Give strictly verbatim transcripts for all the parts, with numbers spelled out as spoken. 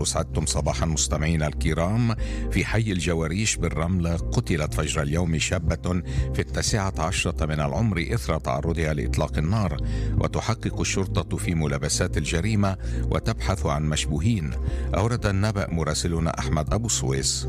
أسعدتم صباحا مستمعينا الكرام. في حي الجواريش بالرملة قتلت فجر اليوم شابة في التاسعة عشرة من العمر إثر تعرضها لإطلاق النار، وتحقق الشرطة في ملابسات الجريمة وتبحث عن مشبوهين. أورد النبأ مراسلنا أحمد أبو سويس.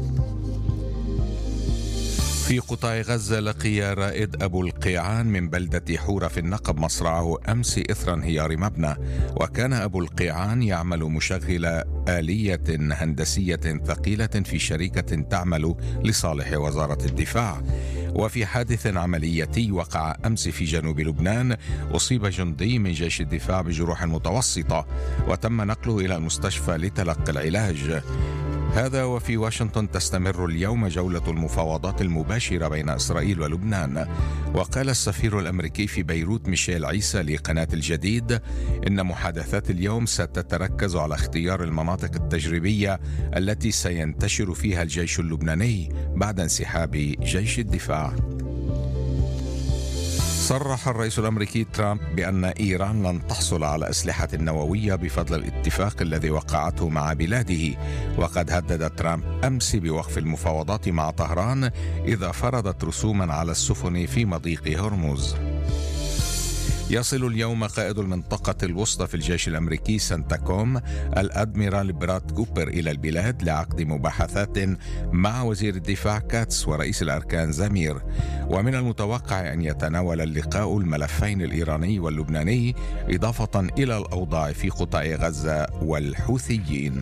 في قطاع غزة لقي رائد أبو القيعان من بلدة حورة في النقب مصرعه أمس إثر انهيار مبنى، وكان أبو القيعان يعمل مشغل آلية هندسية ثقيلة في شركة تعمل لصالح وزارة الدفاع. وفي حادث عملياتي وقع أمس في جنوب لبنان أصيب جندي من جيش الدفاع بجروح متوسطة وتم نقله إلى المستشفى لتلقي العلاج. هذا وفي واشنطن تستمر اليوم جولة المفاوضات المباشرة بين إسرائيل ولبنان. وقال السفير الأمريكي في بيروت ميشيل عيسى لقناة الجديد إن محادثات اليوم ستتركز على اختيار المناطق التجريبية التي سينتشر فيها الجيش اللبناني بعد انسحاب جيش الدفاع. صرح الرئيس الأمريكي ترامب بأن إيران لن تحصل على أسلحة نووية بفضل الاتفاق الذي وقعته مع بلاده. وقد هدد ترامب أمس بوقف المفاوضات مع طهران إذا فرضت رسوما على السفن في مضيق هرمز. يصل اليوم قائد المنطقة الوسطى في الجيش الأمريكي سنتاكوم الأدميرال براد كوبر إلى البلاد لعقد مباحثات مع وزير الدفاع كاتس ورئيس الأركان زمير. ومن المتوقع أن يتناول اللقاء الملفين الإيراني واللبناني إضافة إلى الأوضاع في قطاع غزة والحوثيين.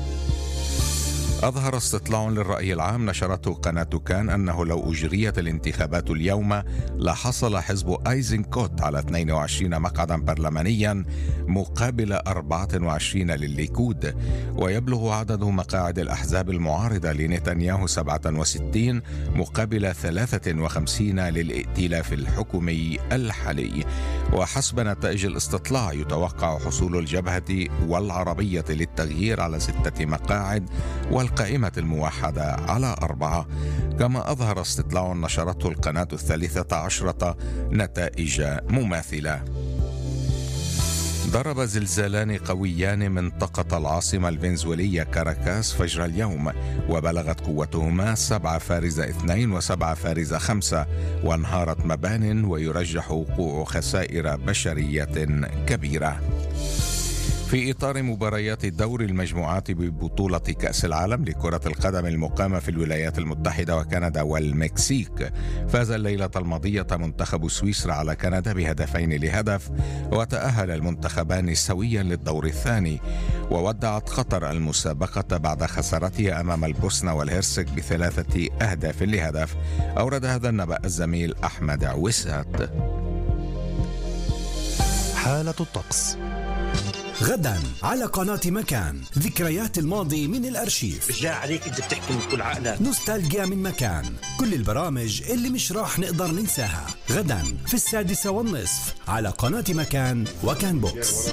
أظهر استطلاع للرأي العام نشرته قناة كان أنه لو أجريت الانتخابات اليوم لحصل حزب أيزنكوت على اثنين وعشرين مقعدا برلمانيا مقابل أربعة وعشرين للليكود، ويبلغ عدد مقاعد الأحزاب المعارضة لنتنياهو سبعة وستين مقابل ثلاثة وخمسين للائتلاف الحكومي الحالي. وحسب نتائج الاستطلاع يتوقع حصول الجبهة والعربية للتغيير على ستة مقاعد والقائمة الموحدة على أربعة. كما أظهر استطلاع نشرته القناة الثالثة عشرة نتائج مماثلة. ضرب زلزالان قويان منطقة العاصمة الفنزويلية كاراكاس فجر اليوم، وبلغت قوتهما سبعة فارزة اثنين وسبعة فارزة خمسة، وانهارت مبان ويرجح وقوع خسائر بشرية كبيرة. في إطار مباريات دور المجموعات ببطولة كأس العالم لكرة القدم المقامة في الولايات المتحدة وكندا والمكسيك، فاز الليلة الماضية منتخب سويسرا على كندا بهدفين لهدف، وتأهل المنتخبان سويا للدور الثاني. وودعت قطر المسابقة بعد خسارتها أمام البوسنة والهرسك بثلاثة أهداف لهدف. أورد هذا النبأ الزميل أحمد عويسات. حالة الطقس غدا على قناة مكان، ذكريات الماضي من الأرشيف. بالله عليك أنت بتحكي من كل عقلك. نوستالجيا من مكان، كل البرامج اللي مش راح نقدر ننساها غدا في السادسة والنصف على قناة مكان وكان بوكس.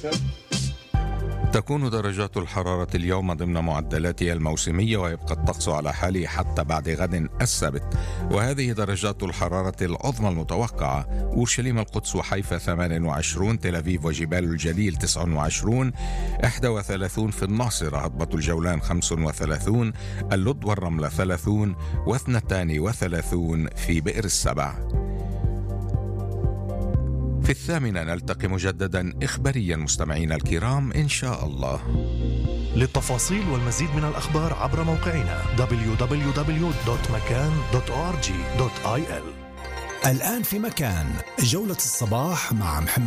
تكون درجات الحرارة اليوم ضمن معدلاتها الموسمية، ويبقى الطقس على حاله حتى بعد غد السبت. وهذه درجات الحرارة العظمى المتوقعة: أورشليم، القدس وحيفا ثمانية وعشرين، تل أبيب وجبال الجليل تسعة وعشرين، واحد وثلاثين في الناصرة، هضبة الجولان خمسة وثلاثين، اللد والرملة ثلاثين، واثنتان وثلاثين في بئر السبع. في الثامنة نلتقي مجددا إخباريا مستمعينا الكرام إن شاء الله. للتفاصيل والمزيد من الأخبار عبر موقعنا دبليو دبليو دبليو دوت مكان دوت أو آر جي دوت آي إل. الآن في مكان، جولة الصباح مع محمد